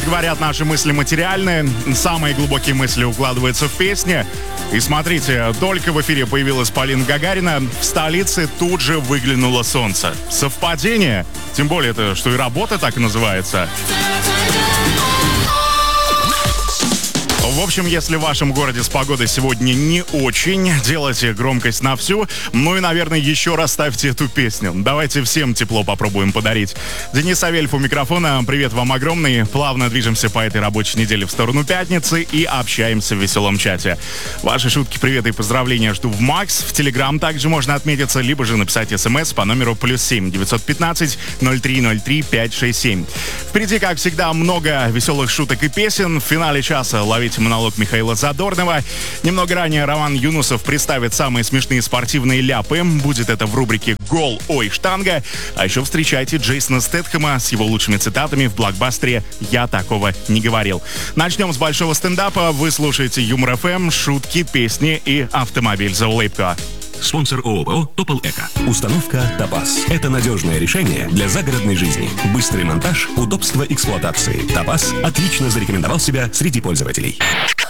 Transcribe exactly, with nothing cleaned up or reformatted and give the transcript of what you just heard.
Вот говорят, наши мысли материальные, самые глубокие мысли укладываются в песни. И смотрите, только в эфире появилась Полина Гагарина, в столице тут же выглянуло солнце. Совпадение? Тем более, это что и работа так и называется. В общем, если в вашем городе с погодой сегодня не очень, делайте громкость на всю. Ну и, наверное, еще раз ставьте эту песню. Давайте всем тепло попробуем подарить. Денис Авельев у микрофона. Привет вам огромный. Плавно движемся по этой рабочей неделе в сторону пятницы и общаемся в веселом чате. Ваши шутки, приветы и поздравления жду в Макс. В Телеграм также можно отметиться, либо же написать смс по номеру плюс семь девятьсот пятнадцать ноль три ноль три пять шесть семь. Впереди, как всегда, много веселых шуток и песен. В финале часа ловите монолог Михаила Задорнова. Немного ранее Роман Юнусов представит самые смешные спортивные ляпы. Будет это в рубрике «Гол, ой, штанга». А еще встречайте Джейсона Стэтхэма с его лучшими цитатами в блокбастере «Я такого не говорил». Начнем с большого стендапа. Вы слушаете Юмор эф эм, шутки, песни и автомобиль за улыбку. Спонсор ООО «Топол Эко». Установка «Топаз». Это надежное решение для загородной жизни. Быстрый монтаж, удобство эксплуатации. «Топаз» отлично зарекомендовал себя среди пользователей.